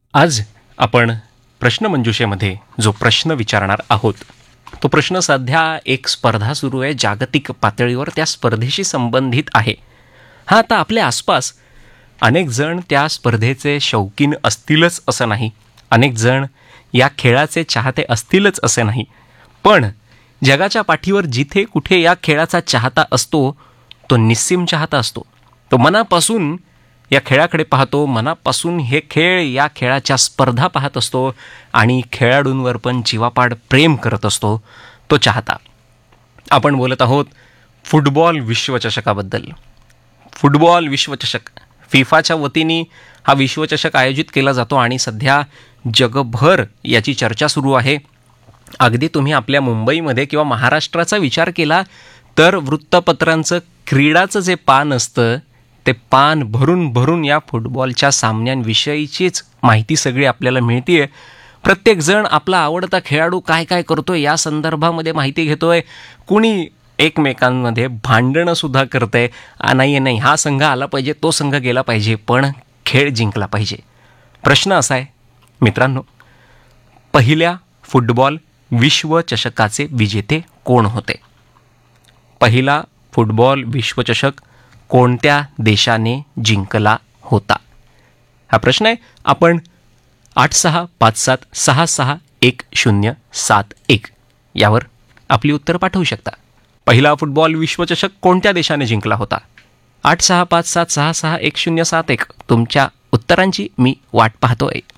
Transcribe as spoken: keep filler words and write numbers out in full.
आज आपण प्रश्नमंजुषेमध्ये जो प्रश्न विचारणार आहोत तो प्रश्न सध्या एक स्पर्धा सुरू आहे जागतिक पातळीवर, त्या स्पर्धेशी संबंधित आहे. हा आता आपल्या आसपास अनेक जण त्या स्पर्धेचे शौकीन असतीलच असं नाही, अनेक जण या खेळाचे चाहते असतीलच असे नाही, पण जगाच्या पाठीवर जिथे कुठे या खेळाचा चाहता असतो तो निस्सीम चाहता असतो. तो मनापासून या खेळाकडे पाहतो, मनापासून हे खेळ या खेळाच्या स्पर्धा पाहत असतो आणि खेळाडूंवर पण जीवापाड प्रेम करत असतो तो चाहता. आपण बोलत आहोत फुटबॉल विश्वचषकाबद्दल. फुटबॉल विश्वचषक फिफाच्या वतीने हा विश्वचषक आयोजित केला जातो आणि सध्या जगभर याची चर्चा सुरू आहे. अगदी तुम्ही आपल्या मुंबईमध्ये किंवा महाराष्ट्राचा विचार केला तर वृत्तपत्रांचं क्रीडाचं जे पान असतं ते पान भरून भरून या फुटबॉलच्या सामन्यांविषयीचीच माहिती सगळी आपल्याला मिळते आहे. प्रत्येकजण आपला आवडता खेळाडू काय काय करतोय या संदर्भामध्ये माहिती घेतोय. कुणी एकमेकांमध्ये भांडणंसुद्धा करतंय, नाही नाही हा संघ आला पाहिजे, तो संघ गेला पाहिजे, पण खेळ जिंकला पाहिजे. प्रश्न असा आहे मित्रांनो, पहिल्या फुटबॉल विश्वचषकाचे विजेते कोण होते? पहिला फुटबॉल विश्वचषक कोणत्या देशाने जिंकला होता? हा प्रश्न आहे. आपण आठ सहा पाच सात सहा सहा एक शून्य सात एक यावर आपली उत्तर पाठवू शकता. पहिला फुटबॉल विश्वचषक कोणत्या देशाने जिंकला होता? आठ सहा पाच सात सहा सहा एक शून्य सात एक तुमच्या उत्तरांची मी वाट पाहतोय.